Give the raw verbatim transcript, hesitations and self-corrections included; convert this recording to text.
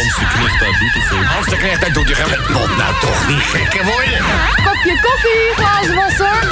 Hans de Knecht uit Doetinchem. Hans de Knecht uit Doetinchem. Het moet nou toch niet gekker worden. Kopje koffie, glazen wasser.